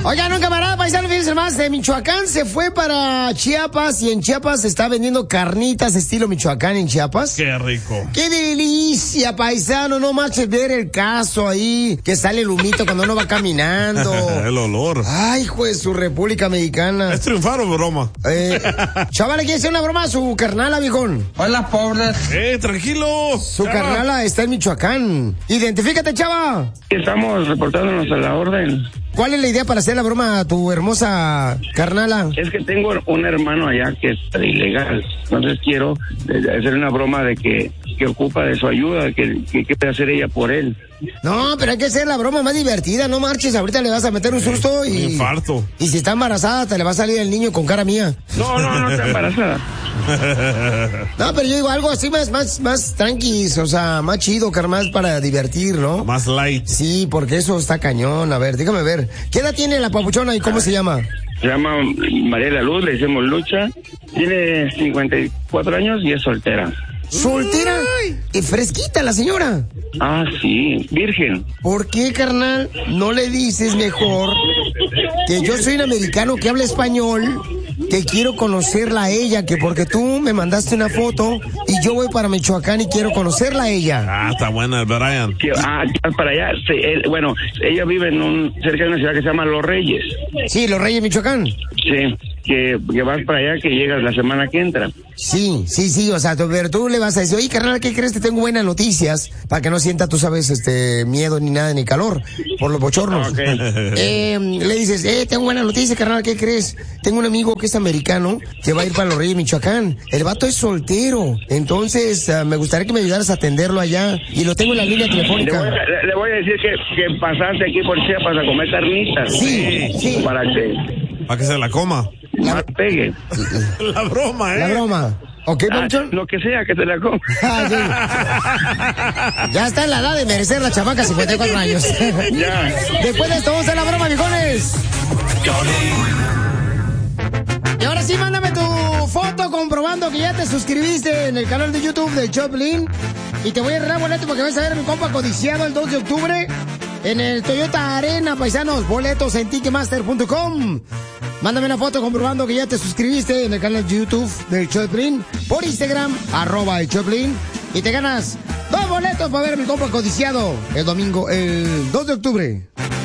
Oigan, un camarada paisano, fíjense más, de Michoacán se fue para Chiapas y en Chiapas se está vendiendo carnitas estilo Michoacán en Chiapas. Qué rico. ¡Qué delicia, paisano! No manches ver el caso ahí, que sale el humito cuando uno va caminando. El olor. Ay, hijo de su República Mexicana. ¿Es triunfar o broma? Chaval, ¿quiere hacer una broma a su carnala, viejón? Hola, pobres. Tranquilo. Su carnala está en Michoacán. Identifícate, chava. Estamos reportándonos a la orden. ¿Cuál es la idea para hacer la broma a tu hermosa carnala? Es que tengo un hermano allá que es ilegal. Entonces quiero hacer una broma de que ocupa de su ayuda, que puede hacer ella por él. No, pero hay que hacer la broma más divertida, no marches, ahorita le vas a meter un susto y... Un infarto. Y si está embarazada, te le va a salir el niño con cara mía. No está embarazada. No, pero yo digo algo así más tranquis, o sea, más chido, carnal, para divertir, ¿no? Más light. Sí, porque eso está cañón. A ver, dígame ver. ¿Qué edad tiene la papuchona y cómo se llama? Se llama María la Luz, le decimos Lucha. Tiene 54 años y es soltera. ¿Soltera? Y fresquita la señora. Ah, sí, virgen. ¿Por qué, carnal, no le dices mejor que yo soy un americano que habla español, que quiero conocerla a ella, que porque tú me mandaste una foto y yo voy para Michoacán y quiero conocerla a ella? Ah, está buena el Brian. Para allá, sí, bueno, ella vive cerca de una ciudad que se llama Los Reyes. Sí, Los Reyes, Michoacán. Sí, que vas para allá, que llegas la semana que entra. Sí, o sea, pero tú le vas a decir, oye, carnal, ¿qué crees? Te tengo buenas noticias, para que no sienta, tú sabes, miedo ni nada, ni calor, por los bochornos. Okay. Le dices, tengo buenas noticias, carnal, ¿qué crees? Tengo un amigo que es americano, que va a ir para Los Reyes, Michoacán. El vato es soltero, entonces me gustaría que me ayudaras a atenderlo allá, y lo tengo en la línea telefónica. Le voy a decir que pasaste aquí por Chiapas a comer carnitas. Sí. Para que se la coma. La pegue. La broma, La broma. ¿Ok, Panchón? Lo que sea, que te la coma. Ya está en la edad de merecer la chamaca, 54 años. Ya. Después de esto, vamos a hacer la broma, viejones. Y ahora sí, mándame tu foto comprobando que ya te suscribiste en el canal de YouTube de Choplin. Y te voy a regalar boleto porque vas a ver a mi compa codiciado el 2 de octubre en el Toyota Arena, paisanos. Boletos en Ticketmaster.com. Mándame una foto comprobando que ya te suscribiste en el canal de YouTube del Choplin, por Instagram, @el Choplin, y te ganas 2 boletos para ver a mi compa codiciado el domingo, el 2 de octubre.